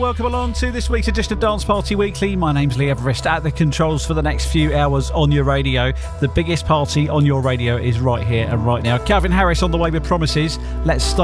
Welcome along to this week's edition of Dance Party Weekly. My name's Lee Everest at the controls for the next few hours on your radio. The biggest party on your radio is right here and right now. Calvin Harris on the way with promises. Let's start